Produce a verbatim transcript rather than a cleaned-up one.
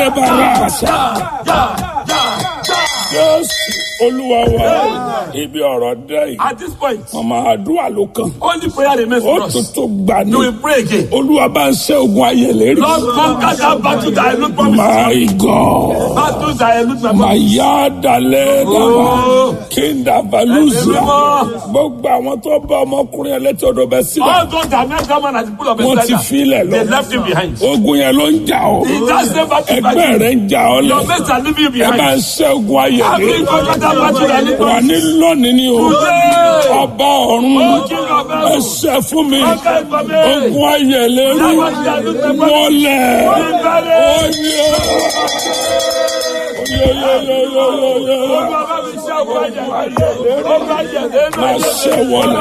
Adébára àṣà. Jésù Olúwa wa. Ibi ọ̀rọ̀ dé yìí. At this point, Màmá àdúrà ló kàn. only prayer remains for Ó us. tún tó gbà ní. You will pray again. Olúwa bá ń ṣẹ́ ogun ayé lérí. Lord, conquer that battle that I look for. My God. Battles that I look for. Màyá dalẹ̀ dàbà. Oh. Kínda Balùzà. Mímọ́. Gbogbo àwọn tó bá ọmọkùnrin ẹlẹ́tì odò bẹ sílẹ̀. All those that met that man at the pool of Wọ́n ti Bethesda, filẹ̀ they lọ. left him behind. Ogun yẹn ló ń jà ọ́. He just never to Ẹgbẹ́ fight. rẹ̀ ń jà ọ́ lẹ̀. Your mates are leaving you Ẹ máa behind. ń ṣẹ́ ogun ayé Having lérí. conquered that battle that I look Wà for. ní lónìí ni o. Today. Ọba ọ̀run. Oh, King of Ẹ heaven. ṣẹ́ fún mi. Conquer it for me. Ogun ayé lérí. That battle that I look for. Mọ́lẹ̀. Everybody. Oyè. Oyè oyè oyè oyè oyè. Ó bá mi ṣe ọgbà yẹn. Ó bá yẹn. Máa ṣẹ́ wọlé.